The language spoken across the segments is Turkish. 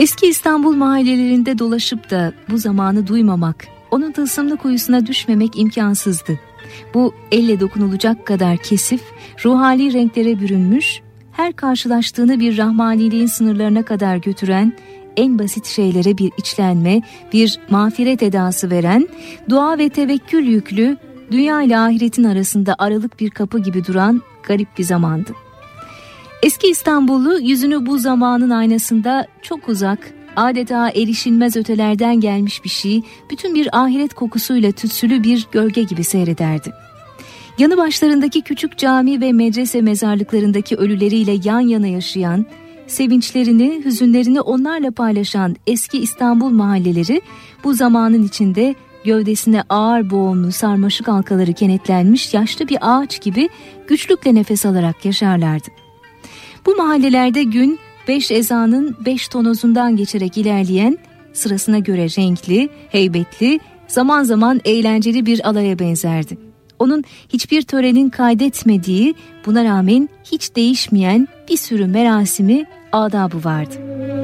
Eski İstanbul mahallelerinde dolaşıp da bu zamanı duymamak, onun tılsımlı kuyusuna düşmemek imkansızdı. Bu elle dokunulacak kadar kesif, ruhani renklere bürünmüş, her karşılaştığını bir rahmaniliğin sınırlarına kadar götüren, en basit şeylere bir içlenme, bir mağfiret edası veren, dua ve tevekkül yüklü, dünya ile ahiretin arasında aralık bir kapı gibi duran garip bir zamandı. Eski İstanbullu yüzünü bu zamanın aynasında çok uzak, adeta erişilmez ötelerden gelmiş bir şey, bütün bir ahiret kokusuyla tütsülü bir gölge gibi seyrederdi. Yanı başlarındaki küçük cami ve medrese mezarlıklarındaki ölüleriyle yan yana yaşayan, sevinçlerini, hüzünlerini onlarla paylaşan eski İstanbul mahalleleri bu zamanın içinde gövdesine ağır boğumlu sarmaşık halkaları kenetlenmiş yaşlı bir ağaç gibi güçlükle nefes alarak yaşarlardı. Bu mahallelerde gün 5 ezanın 5 tonozundan geçerek ilerleyen, sırasına göre renkli, heybetli, zaman zaman eğlenceli bir alaya benzerdi. Onun hiçbir törenin kaydetmediği, buna rağmen hiç değişmeyen bir sürü merasimi, adabı vardı.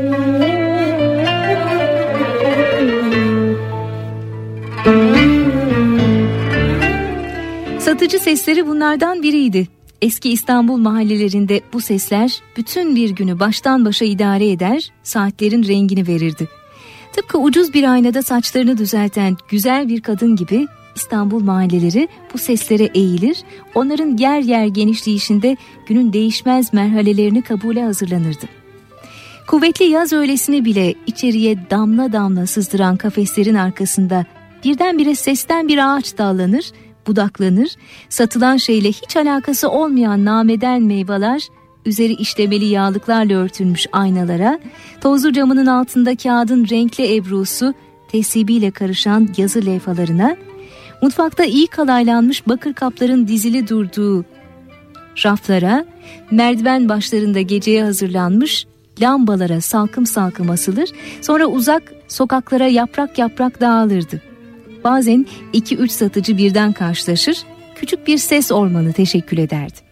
Satıcı sesleri bunlardan biriydi. Eski İstanbul mahallelerinde bu sesler bütün bir günü baştan başa idare eder, saatlerin rengini verirdi. Tıpkı ucuz bir aynada saçlarını düzelten güzel bir kadın gibi İstanbul mahalleleri bu seslere eğilir, onların yer yer genişleyişinde günün değişmez merhalelerini kabule hazırlanırdı. Kuvvetli yaz öğlesini bile içeriye damla damla sızdıran kafeslerin arkasında birdenbire sesten bir ağaç dallanır, budaklanır, satılan şeyle hiç alakası olmayan nameden meyveler, üzeri işlemeli yağlıklarla örtülmüş aynalara, tozlu camının altında kağıdın renkli ebrusu, tesibiyle karışan yazı levhalarına, mutfakta iyi kalaylanmış bakır kapların dizili durduğu raflara, merdiven başlarında geceye hazırlanmış lambalara salkım salkım asılır, sonra uzak sokaklara yaprak yaprak dağılırdı. Bazen 2-3 satıcı birden karşılaşır, küçük bir ses ormanı teşekkül ederdi.